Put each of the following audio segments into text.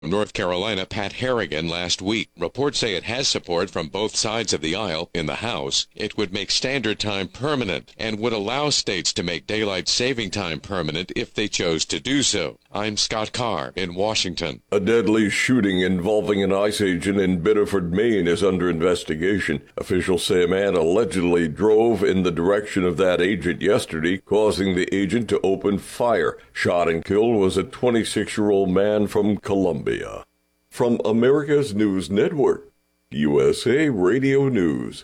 North Carolina Pat Harrigan last week. Reports say it has support from both sides of the aisle. In the House, it would make standard time permanent and would allow states to make daylight saving time permanent if they chose to do so. I'm Scott Carr in Washington. A deadly shooting involving an ICE agent in Biddeford, Maine is under investigation. Officials say a man allegedly drove in the direction of that agent yesterday, causing the agent to open fire. Shot and killed was a 26-year-old man from Colombia. From America's News Network, USA Radio News.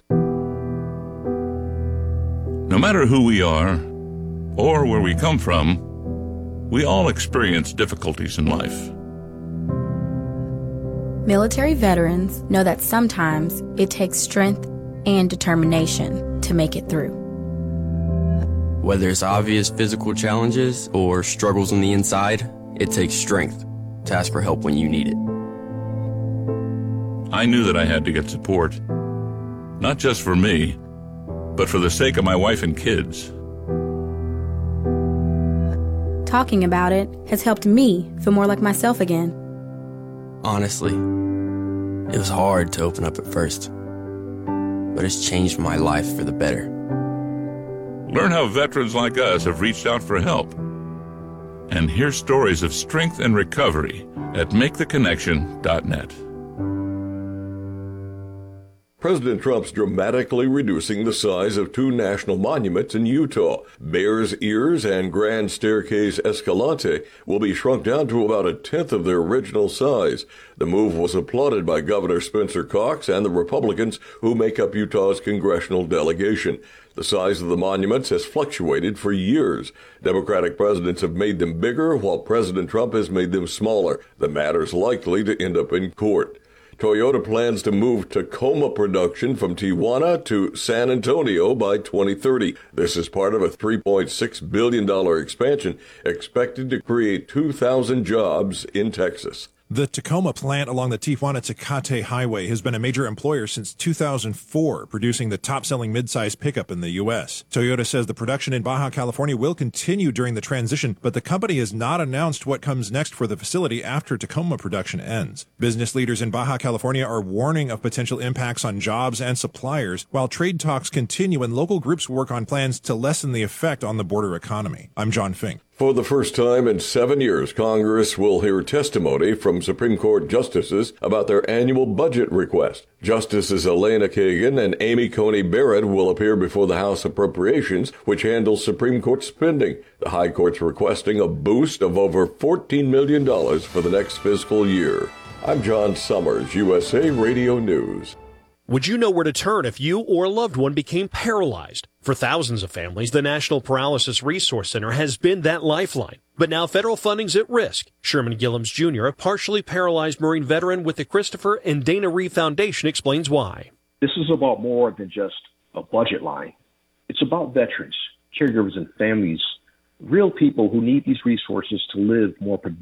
No matter who we are or where we come from, we all experience difficulties in life. Military veterans know that sometimes it takes strength and determination to make it through. Whether it's obvious physical challenges or struggles on the inside, it takes strength to ask for help when you need it. I knew that I had to get support, not just for me, but for the sake of my wife and kids. Talking about it has helped me feel more like myself again. Honestly, it was hard to open up at first, but it's changed my life for the better. Learn how veterans like us have reached out for help. And hear stories of strength and recovery at MakeTheConnection.net. President Trump's dramatically reducing the size of two national monuments in Utah. Bears Ears and Grand Staircase Escalante will be shrunk down to about a tenth of their original size. The move was applauded by Governor Spencer Cox and the Republicans who make up Utah's congressional delegation. The size of the monuments has fluctuated for years. Democratic presidents have made them bigger, while President Trump has made them smaller. The matter's likely to end up in court. Toyota plans to move Tacoma production from Tijuana to San Antonio by 2030. This is part of a $3.6 billion expansion expected to create 2,000 jobs in Texas. The Tacoma plant along the Tijuana-Tecate Highway has been a major employer since 2004, producing the top-selling midsize pickup in the U.S. Toyota says the production in Baja California will continue during the transition, but the company has not announced what comes next for the facility after Tacoma production ends. Business leaders in Baja California are warning of potential impacts on jobs and suppliers, while trade talks continue and local groups work on plans to lessen the effect on the border economy. I'm John Fink. For the first time in 7 years, Congress will hear testimony from Supreme Court justices about their annual budget request. Justices Elena Kagan and Amy Coney Barrett will appear before the House Appropriations, which handles Supreme Court spending. The High Court's requesting a boost of over $14 million for the next fiscal year. I'm John Summers, USA Radio News. Would you know where to turn if you or a loved one became paralyzed? For thousands of families, the National Paralysis Resource Center has been that lifeline. But now federal funding's at risk. Sherman Gillums Jr., a partially paralyzed Marine veteran with the Christopher and Dana Reeve Foundation, explains why. This is about more than just a budget line. It's about veterans, caregivers, and families, real people who need these resources to live more productive